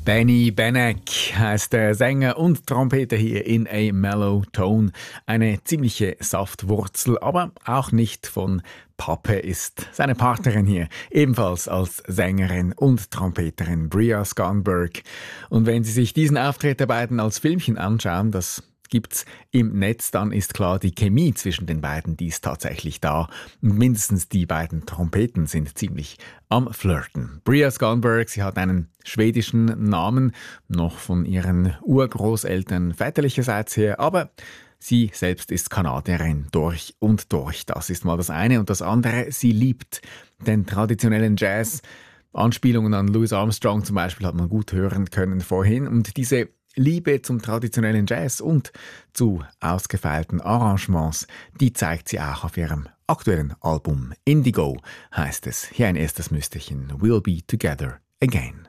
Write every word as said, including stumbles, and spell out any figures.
Benny Benek heißt der Sänger und Trompeter hier in A Mellow Tone. Eine ziemliche Saftwurzel, aber auch nicht von Pappe ist seine Partnerin hier, ebenfalls als Sängerin und Trompeterin Bria Scanberg. Und wenn Sie sich diesen Auftritt der beiden als Filmchen anschauen, das gibt's im Netz, dann ist klar, die Chemie zwischen den beiden, die ist tatsächlich da. Und mindestens die beiden Trompeten sind ziemlich am Flirten. Bria Scanberg, sie hat einen schwedischen Namen, noch von ihren Urgroßeltern väterlicherseits her, aber sie selbst ist Kanadierin durch und durch. Das ist mal das eine. Und das andere, sie liebt den traditionellen Jazz. Anspielungen an Louis Armstrong zum Beispiel hat man gut hören können vorhin. Und diese Liebe zum traditionellen Jazz und zu ausgefeilten Arrangements, die zeigt sie auch auf ihrem aktuellen Album Indigo, heißt es. Hier ein erstes Müsterchen, We'll Be Together Again.